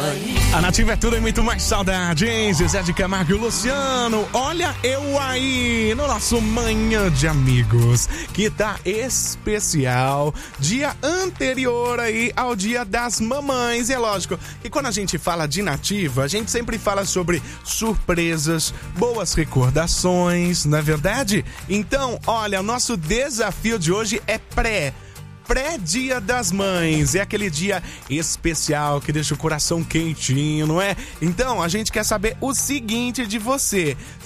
A Nativa é tudo e muito mais saudade, hein? Zezé de Camargo e o Luciano. Olha eu aí no nosso Manhã de Amigos, que tá especial, dia anterior aí ao Dia das Mamães. E é lógico que quando a gente fala de Nativa, a gente sempre fala sobre surpresas, boas recordações, não é verdade? Então, olha, o nosso desafio de hoje é pré-Dia das Mães, é aquele dia especial que deixa o coração quentinho, não é? Então, a gente quer saber o seguinte de você: